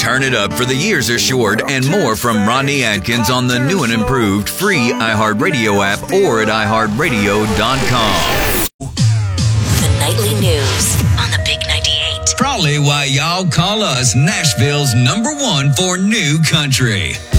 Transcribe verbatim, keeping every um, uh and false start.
Turn it up for the years are short and more from Rodney Atkins on the new and improved free iHeartRadio app or at i heart radio dot com. The nightly news on the Big ninety-eight. Probably why y'all call us Nashville's number one for new country.